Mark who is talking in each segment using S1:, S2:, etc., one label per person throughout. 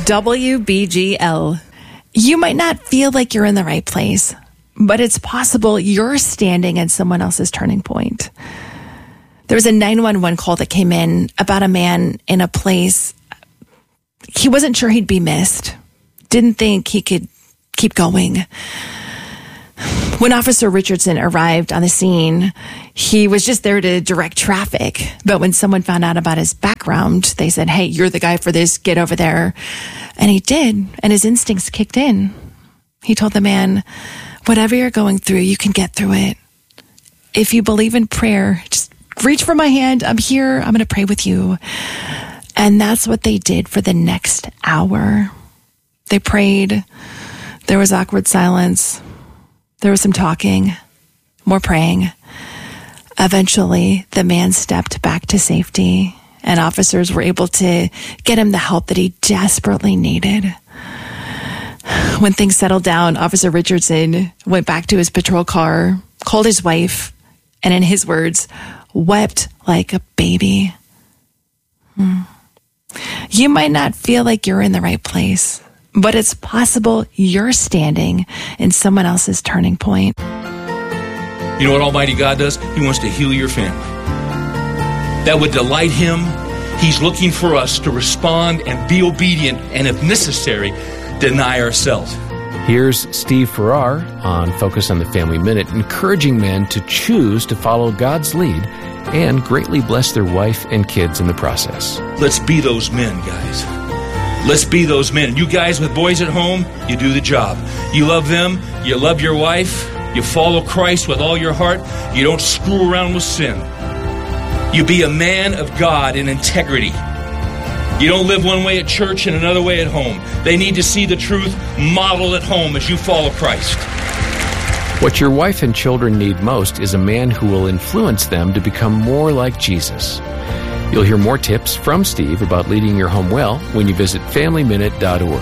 S1: WBGL. You might not feel like you're in the right place, but it's possible you're standing at someone else's turning point. There was a 911 call that came in about a man in a place he wasn't sure he'd be missed. Didn't think he could keep going. When Officer Richardson arrived on the scene, he was just there to direct traffic. But when someone found out about his background, they said, hey, you're the guy for this, get over there. And he did, and his instincts kicked in. He told the man, whatever you're going through, you can get through it. If you believe in prayer, just reach for my hand. I'm here. I'm going to pray with you. And that's what they did for the next hour. They prayed. There was awkward silence. There was some talking, more praying. Eventually, the man stepped back to safety, and officers were able to get him the help that he desperately needed. When things settled down, Officer Richardson went back to his patrol car, called his wife, and in his words, wept like a baby. You might not feel like you're in the right place, but it's possible you're standing in someone else's turning point.
S2: You know what Almighty God does? He wants to heal your family. That would delight Him. He's looking for us to respond and be obedient, and if necessary, deny ourselves.
S3: Here's Steve Farrar on Focus on the Family Minute, encouraging men to choose to follow God's lead and greatly bless their wife and kids in the process.
S2: Let's be those men, guys. Let's be those men. You guys with boys at home, you do the job. You love them. You love your wife. You follow Christ with all your heart. You don't screw around with sin. You be a man of God in integrity. You don't live one way at church and another way at home. They need to see the truth modeled at home as you follow Christ.
S3: What your wife and children need most is a man who will influence them to become more like Jesus. You'll hear more tips from Steve about leading your home well when you visit FamilyMinute.org.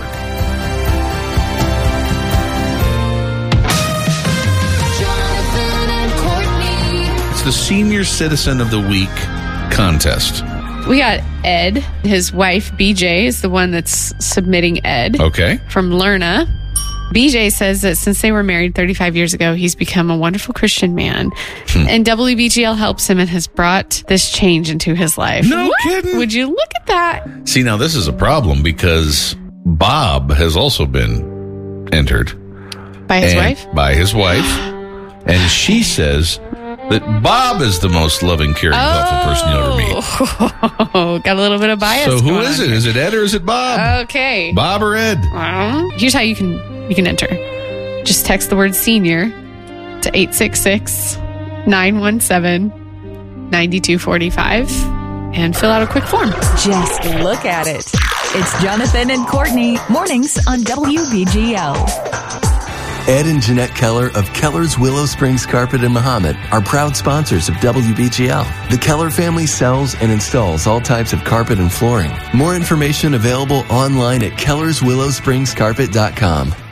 S4: It's the Senior Citizen of the Week contest.
S5: We got Ed. His wife, BJ, is the one that's submitting Ed.
S4: Okay.
S5: From Lerna. BJ says that since they were married 35 years ago, he's become a wonderful Christian man. And WBGL helps him and has brought this change into his life.
S4: No kidding.
S5: Would you look at that?
S4: See, now this is a problem because Bob has also been entered.
S5: By his wife?
S4: By his wife. And she says that Bob is the most loving, caring, thoughtful person you'll ever meet.
S5: Oh, got a little bit of bias.
S4: So who is it? Is it Ed or is it Bob?
S5: Okay.
S4: Bob or Ed?
S5: Here's how you can enter. Just text the word senior to 866-917-9245 and fill out a quick form.
S6: Just look at it. It's Jonathan and Courtney, mornings on WBGL.
S7: Ed and Jeanette Keller of Keller's Willow Springs Carpet in Mahomet are proud sponsors of WBGL. The Keller family sells and installs all types of carpet and flooring. More information available online at kellerswillowspringscarpet.com.